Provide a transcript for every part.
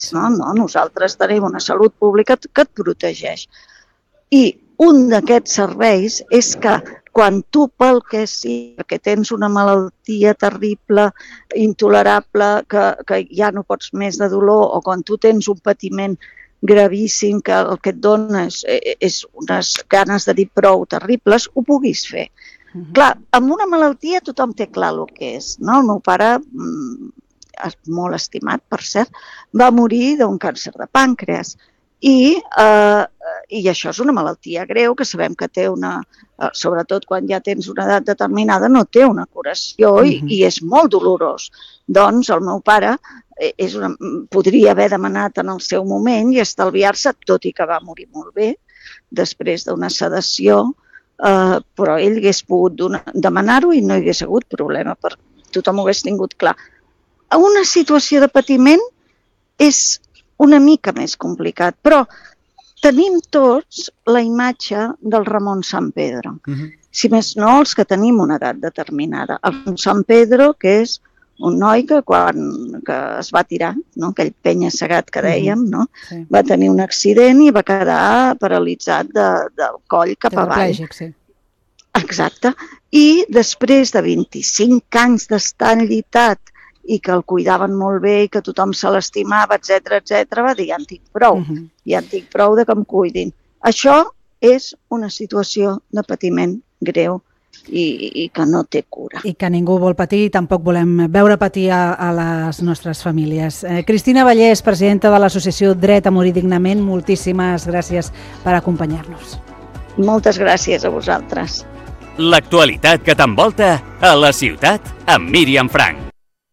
no? Nosaltres tenim una salut pública que et protegeix. I un d'aquests serveis és que quan tu pel que sigui, perquè tens una malaltia terrible, intolerable, que ja no pots més de dolor, o quan tu tens un patiment gravíssim que el que et dona és unes ganes de dir prou terribles, ho puguis fer. Clar, amb una malaltia tothom té clar el que és, no? El meu pare, molt estimat, per cert, va morir d'un càncer de pàncreas. I això és una malaltia greu que sabem que té sobretot quan ja tens una edat determinada, no té una curació i és molt dolorós. Doncs el meu pare podria haver demanat en el seu moment i estalviar-se, tot i que va morir molt bé, després d'una sedació, però ell hagués pogut demanar-ho i no hi hagués hagut problema, tothom ho hagués tingut clar. Una situació de patiment és una mica més complicat, però tenim tots la imatge del Ramon Sampedro. Si més no, els que tenim una edat determinada. El San Pedro, que és un noi que quan es va tirar, aquell penya-segat que dèiem, va tenir un accident i va quedar paralitzat del coll cap avall. Exacte. I després de 25 anys d'estar enllitat i que el cuidaven molt bé i que tothom se l'estimava, etc., va dir, ja en tinc prou de que em cuidin. Això és una situació de patiment greu i que no té cura. I que ningú vol patir i tampoc volem veure patir a les nostres famílies. Cristina Vallès, presidenta de l'associació Dret a Morir Dignament, moltíssimes gràcies per acompanyar-nos. Moltes gràcies a vosaltres. L'actualitat que t'envolta a la ciutat amb Míriam Frank.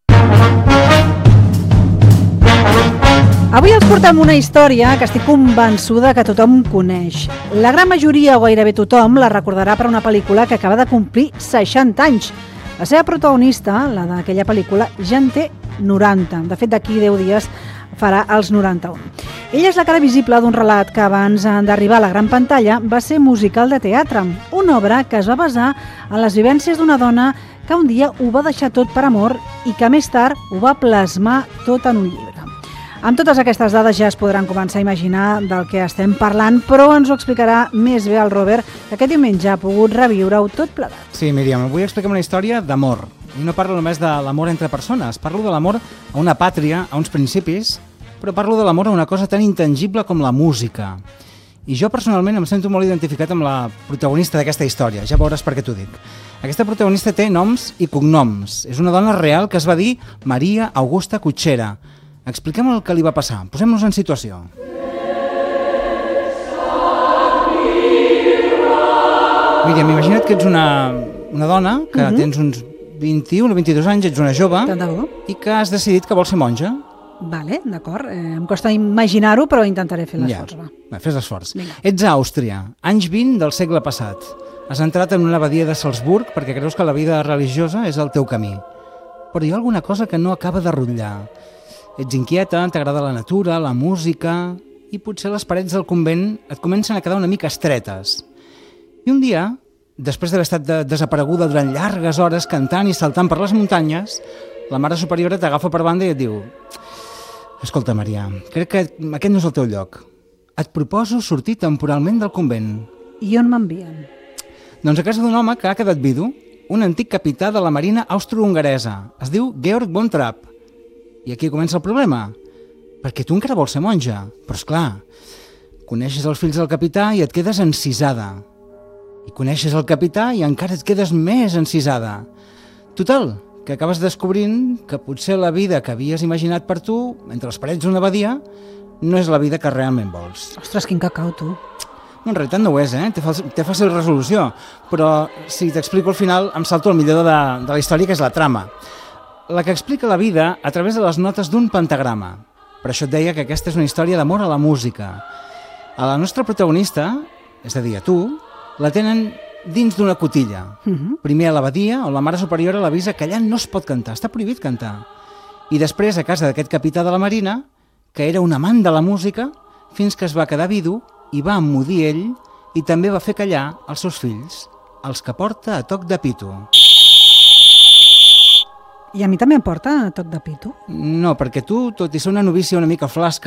Avui els portem una història que estic convençuda que tothom coneix. La gran majoria o gairebé tothom la recordarà per una pel·lícula que acaba de complir 60 anys. La seva protagonista, la d'aquella pel·lícula, ja en té 90. De fet, d'aquí 10 dies farà els 91. Ella és la cara visible d'un relat que abans d'arribar a la gran pantalla va ser musical de teatre, una obra que es va basar en les vivències d'una dona que un dia ho va deixar tot per amor i que més tard ho va plasmar tot en un llibre. Amb totes aquestes dades ja es podran començar a imaginar del que estem parlant, però ens ho explicarà més bé el Robert, que aquest diumenge ha pogut reviure-ho tot plegat. Sí, Míriam, avui expliquem una història d'amor. I no parlo només de l'amor entre persones, parlo de l'amor a una pàtria, a uns principis, però parlo de l'amor a una cosa tan intangible com la música. I jo personalment em sento molt identificat amb la protagonista d'aquesta història, ja veuràs per què t'ho dic. Aquesta protagonista té noms i cognoms. És una dona real que es va dir Maria Augusta Cutxera. Expliquem el que li va passar. Posem-nos en situació. Míriam, imagina't que ets una dona, que tens uns 21 o 22 anys, ets una jove, i que has decidit que vols ser monja. Vale, d'acord. Em costa imaginar-ho, però intentaré fer l'esforç. Va, fes l'esforç. Ets a Àustria, anys 20 del segle passat. Has entrat en una abadia de Salzburg perquè creus que la vida religiosa és el teu camí. Però hi ha alguna cosa que no acaba de rotllar. Ets inquieta, t'agrada la natura, la música, i potser les parets del convent et comencen a quedar una mica estretes. I un dia, després d'haver estat desapareguda durant llargues hores cantant i saltant per les muntanyes, la Mare Superiora t'agafa per banda i et diu: escolta, Maria, crec que aquest no és el teu lloc. Et proposo sortir temporalment del convent. I on m'envien? Doncs a casa d'un home que ha quedat vidu, un antic capità de la marina austro-hongaresa. Es diu Georg von Trapp. I aquí comença el problema, perquè tu encara vols ser monja, però esclar, coneixes els fills del capità i et quedes encisada. I coneixes el capità i encara et quedes més encisada. Total, que acabes descobrint que potser la vida que havies imaginat per tu, entre les parets d'una abadia, no és la vida que realment vols. Ostres, quin cacau, tu. No, en realitat no ho és, té fàcil resolució, però si t'explico al final em salto el millor de la història, que és la trama. La que explica la vida a través de les notes d'un pentagrama. Per això et deia que aquesta és una història d'amor a la música. A la nostra protagonista, és a dir, a tu, la tenen dins d'una cotilla. Primer a l'abadia, on la Mare Superiora l'avisa que allà no es pot cantar, està prohibit cantar. I després a casa d'aquest capità de la marina, que era un amant de la música, fins que es va quedar vidu i va emmudir ell i també va fer callar els seus fills, els que porta a toc de pito. I a mi també em porta a toc de pito? No, perquè tu, tot i ser una novícia una mica flasca,